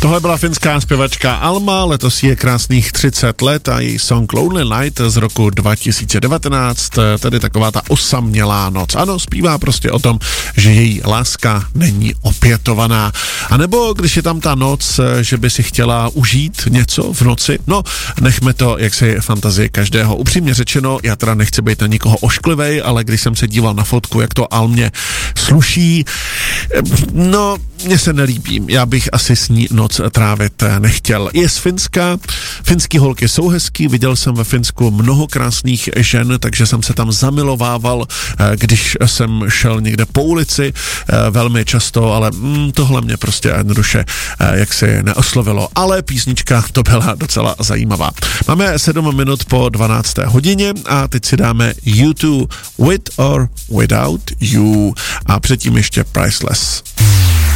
Tohle byla finská zpěvačka Alma, letos je krásných 30 let a její song Lonely Night z roku 2019, tedy taková ta osamělá noc. Ano, zpívá prostě o tom, že její láska není opětovaná. A nebo když je tam ta noc, že by si chtěla užít něco v noci, no nechme to, jak se je fantazie každého. Upřímně řečeno, já teda nechci být na nikoho ošklivej, ale když jsem se díval na fotku, jak to Almě sluší, no mně se nelíbí, já bych asi s ní noc trávit nechtěl. Je z Finska, finský holky jsou hezký, viděl jsem ve Finsku mnoho krásných žen, takže jsem se tam zamilovával, když jsem šel někde po ulici, velmi často, ale tohle mě prostě jednoduše jaksi neoslovilo, ale písnička to byla docela zajímavá. Máme 7 minut po 12. hodině a teď si dáme U2 With or Without You a předtím ještě Priceless.